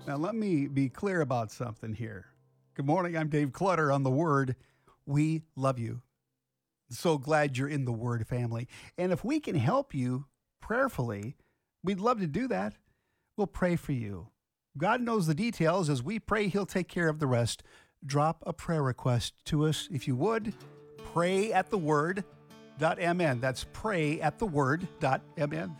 Now, let me be clear about something here. Good morning. I'm Dave Clutter on The Word. We love you. So glad you're in the Word family. And if we can help you prayerfully, we'd love to do that. We'll pray for you. God knows the details. As we pray, He'll take care of the rest. Drop a prayer request to us if you would. Pray at theword.mn. That's pray at theword.mn.